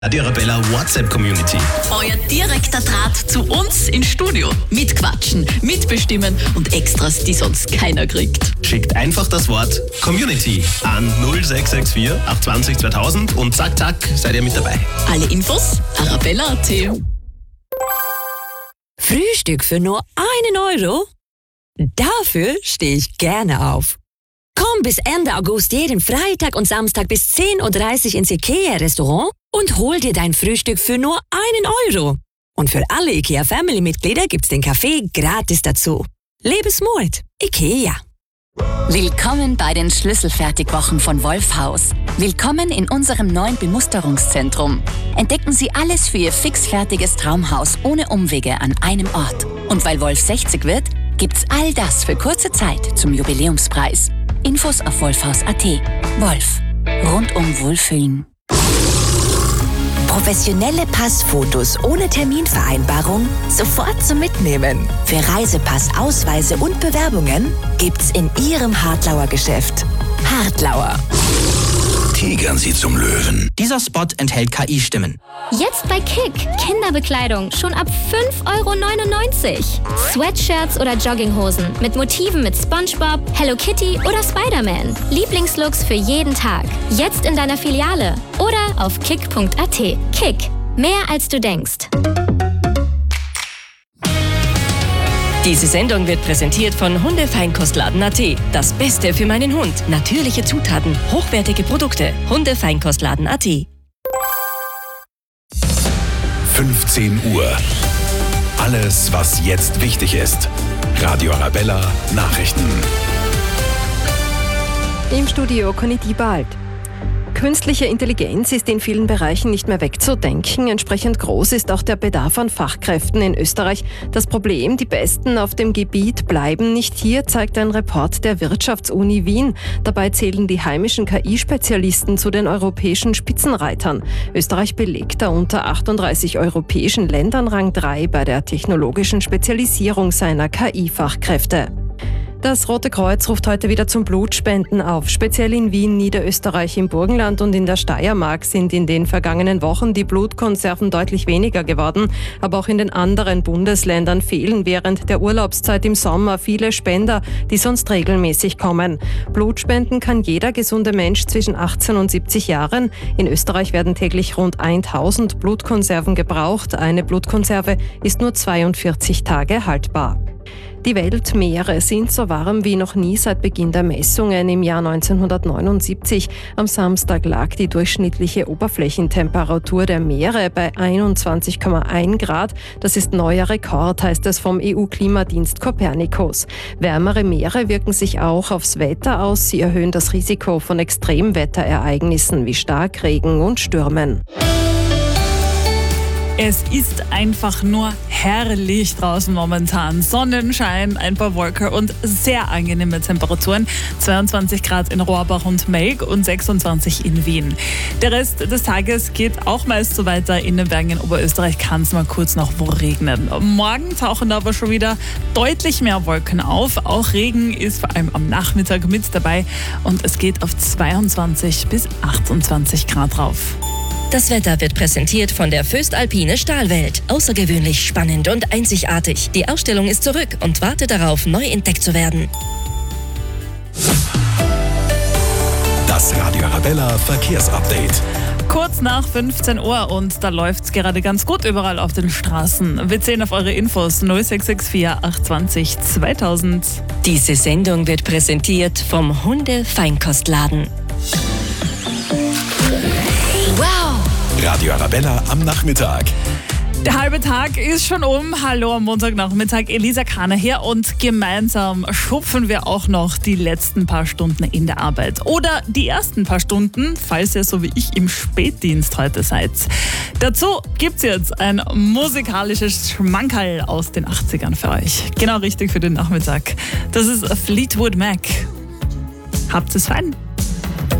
Die Arabella WhatsApp-Community. Euer direkter Draht zu uns ins Studio. Mitquatschen, mitbestimmen und Extras, die sonst keiner kriegt. Schickt einfach das Wort Community an 0664 820 2000 und zack, zack, seid ihr mit dabei. Alle Infos arabella.at. Frühstück für nur 1 Euro? Dafür stehe ich gerne auf. Komm bis Ende August jeden Freitag und Samstag bis 10.30 Uhr ins IKEA-Restaurant und hol dir dein Frühstück für nur 1 Euro. Und für alle IKEA-Family-Mitglieder gibt's den Kaffee gratis dazu. Lebensmut, IKEA. Willkommen bei den Schlüsselfertigwochen von Wolfhaus. Willkommen in unserem neuen Bemusterungszentrum. Entdecken Sie alles für Ihr fixfertiges Traumhaus ohne Umwege an einem Ort. Und weil Wolf 60 wird, gibt's all das für kurze Zeit zum Jubiläumspreis. Infos auf wolfhaus.at. Wolf. Rundum Wohlfühlen. Professionelle Passfotos ohne Terminvereinbarung sofort zum Mitnehmen. Für Reisepass, Ausweise und Bewerbungen gibt's in Ihrem Hartlauer Geschäft. Hartlauer. Tigern Sie zum Löwen. Dieser Spot enthält KI-Stimmen. Jetzt bei Kick. Kinderbekleidung schon ab 5,99 €. Sweatshirts oder Jogginghosen mit Motiven mit SpongeBob, Hello Kitty oder Spider-Man. Lieblingslooks für jeden Tag. Jetzt in deiner Filiale oder auf kick.at. Kick. Mehr als du denkst. Diese Sendung wird präsentiert von Hundefeinkostladen.at. Das Beste für meinen Hund. Natürliche Zutaten, hochwertige Produkte. Hundefeinkostladen.at. 15 Uhr. Alles, was jetzt wichtig ist. Radio Arabella Nachrichten. Im Studio Conny Diebald. Künstliche Intelligenz ist in vielen Bereichen nicht mehr wegzudenken. Entsprechend groß ist auch der Bedarf an Fachkräften in Österreich. Das Problem, die Besten auf dem Gebiet bleiben nicht hier, zeigt ein Report der Wirtschaftsuni Wien. Dabei zählen die heimischen KI-Spezialisten zu den europäischen Spitzenreitern. Österreich belegt da unter 38 europäischen Ländern Rang 3 bei der technologischen Spezialisierung seiner KI-Fachkräfte. Das Rote Kreuz ruft heute wieder zum Blutspenden auf. Speziell in Wien, Niederösterreich, im Burgenland und in der Steiermark sind in den vergangenen Wochen die Blutkonserven deutlich weniger geworden. Aber auch in den anderen Bundesländern fehlen während der Urlaubszeit im Sommer viele Spender, die sonst regelmäßig kommen. Blutspenden kann jeder gesunde Mensch zwischen 18 und 70 Jahren. In Österreich werden täglich rund 1000 Blutkonserven gebraucht. Eine Blutkonserve ist nur 42 Tage haltbar. Die Weltmeere sind so warm wie noch nie seit Beginn der Messungen im Jahr 1979. Am Samstag lag die durchschnittliche Oberflächentemperatur der Meere bei 21,1 Grad. Das ist neuer Rekord, heißt es vom EU-Klimadienst Copernicus. Wärmere Meere wirken sich auch aufs Wetter aus. Sie erhöhen das Risiko von Extremwetterereignissen wie Starkregen und Stürmen. Es ist einfach nur herrlich draußen momentan. Sonnenschein, ein paar Wolken und sehr angenehme Temperaturen. 22 Grad in Rohrbach und Melk und 26 in Wien. Der Rest des Tages geht auch meist so weiter. In den Bergen in Oberösterreich kann es mal kurz noch wo regnen. Morgen tauchen aber schon wieder deutlich mehr Wolken auf. Auch Regen ist vor allem am Nachmittag mit dabei. Und es geht auf 22 bis 28 Grad rauf. Das Wetter wird präsentiert von der Föstalpine Stahlwelt. Außergewöhnlich spannend und einzigartig. Die Ausstellung ist zurück und wartet darauf, neu entdeckt zu werden. Das Radio Arabella Verkehrsupdate. Kurz nach 15 Uhr und da läuft es gerade ganz gut überall auf den Straßen. Wir zählen auf eure Infos 0664 820 2000. Diese Sendung wird präsentiert vom Hundefeinkostladen. Radio Arabella am Nachmittag. Der halbe Tag ist schon um. Hallo am Montagnachmittag, Elisa Kahner hier und gemeinsam schupfen wir auch noch die letzten paar Stunden in der Arbeit. Oder die ersten paar Stunden, falls ihr so wie ich im Spätdienst heute seid. Dazu gibt's jetzt ein musikalisches Schmankerl aus den 80ern für euch. Genau richtig für den Nachmittag. Das ist Fleetwood Mac. Habt es fein.